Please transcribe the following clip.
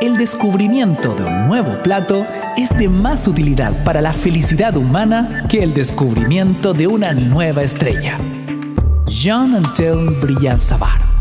el descubrimiento de un nuevo plato es de más utilidad para la felicidad humana que el descubrimiento de una nueva estrella. Jean-Antoine Brillat-Savarin.